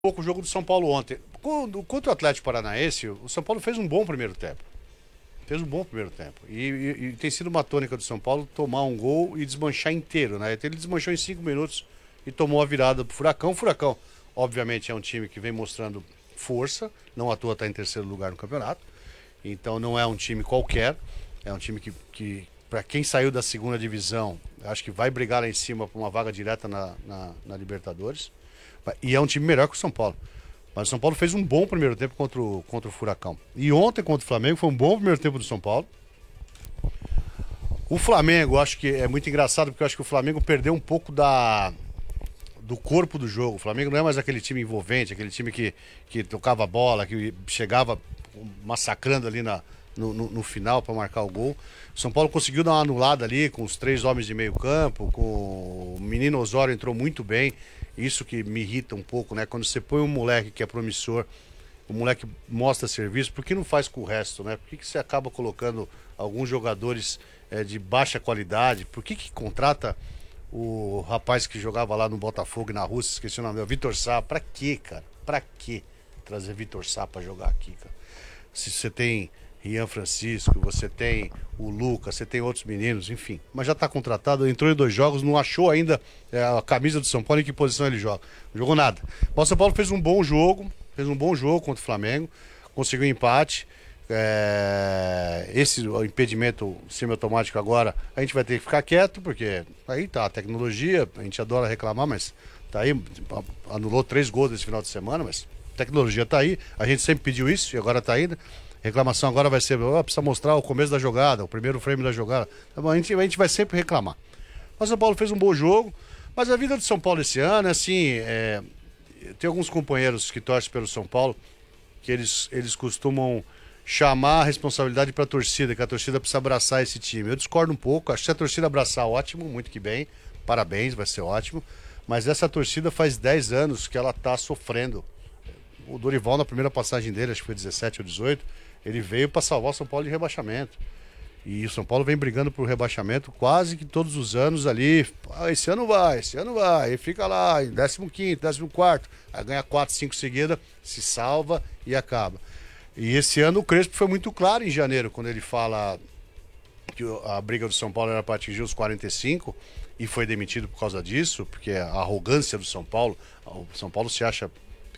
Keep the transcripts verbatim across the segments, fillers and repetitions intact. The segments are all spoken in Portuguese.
pouco o jogo do São Paulo ontem. Contra o Atlético Paranaense, o São Paulo fez um bom primeiro tempo. Fez um bom primeiro tempo. E, e, e tem sido uma tônica do São Paulo tomar um gol e desmanchar inteiro, né? Ele desmanchou em cinco minutos e tomou a virada pro Furacão. O Furacão, obviamente, é um time que vem mostrando força, não à toa está em terceiro lugar no campeonato. Então não é um time qualquer, é um time que, que para quem saiu da segunda divisão, acho que vai brigar lá em cima por uma vaga direta na, na, na Libertadores. E é um time melhor que o São Paulo. Mas o São Paulo fez um bom primeiro tempo contra o, contra o Furacão. E ontem contra o Flamengo foi um bom primeiro tempo do São Paulo. O Flamengo, acho que é muito engraçado, porque eu acho que o Flamengo perdeu um pouco da, do corpo do jogo. O Flamengo não é mais aquele time envolvente, aquele time que, que tocava a bola, que chegava massacrando ali na, no, no, no final para marcar o gol. O São Paulo conseguiu dar uma anulada ali com os três homens de meio campo, com o menino Osório entrou muito bem. Isso que me irrita um pouco, né? Quando você põe um moleque que é promissor, o moleque mostra serviço, por que não faz com o resto, né? Por que, que você acaba colocando alguns jogadores é, de baixa qualidade? Por que, que contrata o rapaz que jogava lá no Botafogo e na Rússia, esqueci o nome, o Vitor Sá? Pra quê, cara? Pra quê trazer Vitor Sá pra jogar aqui, cara? Se você tem Rian Francisco, você tem o Lucas, você tem outros meninos, enfim. Mas já está contratado, entrou em dois jogos, não achou ainda é, a camisa do São Paulo, em que posição ele joga. Não jogou nada. O São Paulo fez um bom jogo, fez um bom jogo contra o Flamengo, conseguiu um empate. É... Esse o impedimento semiautomático agora, a gente vai ter que ficar quieto, porque aí tá a tecnologia, a gente adora reclamar, mas tá aí, anulou três gols esse final de semana, mas a tecnologia tá aí, a gente sempre pediu isso e agora tá aí, né? Reclamação agora vai ser, oh, precisa mostrar o começo da jogada, o primeiro frame da jogada. A gente, a gente vai sempre reclamar. Mas o São Paulo fez um bom jogo, mas a vida do São Paulo esse ano, assim, é... tem alguns companheiros que torcem pelo São Paulo, que eles, eles costumam chamar a responsabilidade para a torcida, que a torcida precisa abraçar esse time. Eu discordo um pouco, acho que se a torcida abraçar, ótimo, muito que bem, parabéns, vai ser ótimo. Mas essa torcida faz dez anos que ela está sofrendo. O Dorival, na primeira passagem dele, acho que foi dezessete ou dezoito, ele veio para salvar o São Paulo de rebaixamento. E o São Paulo vem brigando por rebaixamento quase que todos os anos ali. Ah, esse ano vai, esse ano vai. E fica lá em décimo quinto, décimo quarto. Aí ganha quatro, cinco seguidas, se salva e acaba. E esse ano o Crespo foi muito claro em janeiro, quando ele fala que a briga do São Paulo era para atingir os quarenta e cinco e foi demitido por causa disso, porque a arrogância do São Paulo, o São Paulo se acha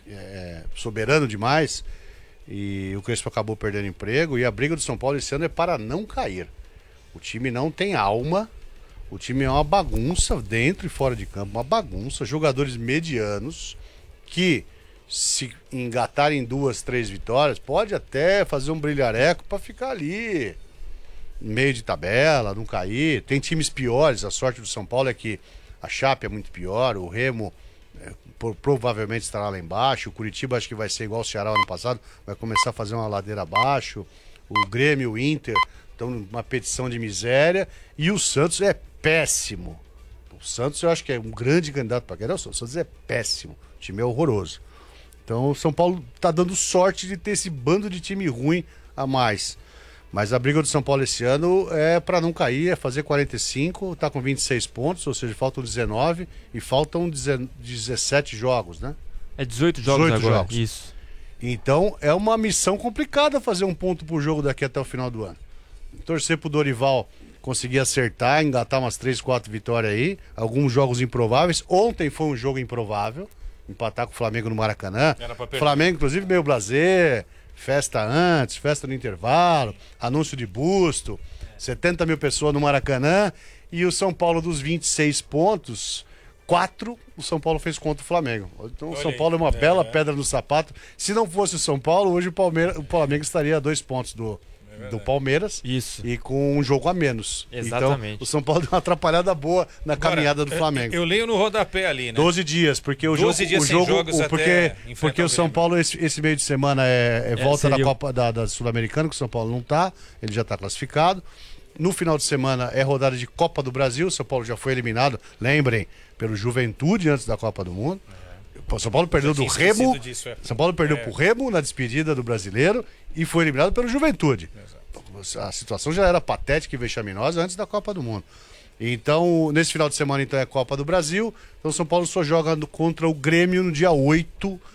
é, soberano demais. E o Crespo acabou perdendo emprego. E a briga do São Paulo esse ano é para não cair. O time não tem alma. O time é uma bagunça dentro e fora de campo. Uma bagunça. Jogadores medianos que, se engatarem duas, três vitórias, pode até fazer um brilhareco para ficar ali meio de tabela, não cair. Tem times piores. A sorte do São Paulo é que a Chape é muito pior. O Remo provavelmente estará lá embaixo. O Curitiba acho que vai ser igual o Ceará ano passado, vai começar a fazer uma ladeira abaixo. O Grêmio, o Inter estão numa petição de miséria e o Santos é péssimo. O Santos eu acho que é um grande candidato para ganhar. O Santos é péssimo, o time é horroroso. Então o São Paulo está dando sorte de ter esse bando de time ruim a mais. Mas a briga do São Paulo esse ano é para não cair, é fazer quarenta e cinco, tá com vinte e seis pontos, ou seja, faltam dezenove e faltam dezessete jogos, né? É dezoito jogos dezoito agora, jogos. Isso. Então é uma missão complicada fazer um ponto por jogo daqui até o final do ano. Torcer pro Dorival conseguir acertar, engatar umas três, quatro vitórias aí, alguns jogos improváveis. Ontem foi um jogo improvável, empatar com o Flamengo no Maracanã. Flamengo, inclusive, meio blasé. Festa antes, festa no intervalo, anúncio de busto, setenta mil pessoas no Maracanã. E o São Paulo, dos vinte e seis pontos, quatro o São Paulo fez contra o Flamengo. Então o São Paulo é uma bela é. pedra no sapato. Se não fosse o São Paulo, hoje o, Palmeira, o Flamengo estaria a dois pontos do, é do Palmeiras. Isso. E com um jogo a menos. Exatamente. Então o São Paulo deu uma atrapalhada boa na Agora, caminhada do Flamengo. Eu, eu leio no rodapé ali, né? doze dias, porque o jogo... dias o sem jogo, jogos o, porque, porque o São Grêmio. Paulo, esse, esse meio de semana, é, é volta é, da seria... Copa da, da Sul-Americana, que o São Paulo não tá, ele já está classificado. No final de semana é rodada de Copa do Brasil, o São Paulo já foi eliminado, lembrem, pelo Juventude antes da Copa do Mundo. O São Paulo perdeu do Remo, disso, é. São Paulo perdeu é. pro Remo na despedida do Brasileiro e foi eliminado pelo Juventude. Exato. A situação já era patética e vexaminosa antes da Copa do Mundo. Então, nesse final de semana, então, é a Copa do Brasil. Então, o São Paulo só joga contra o Grêmio no dia oito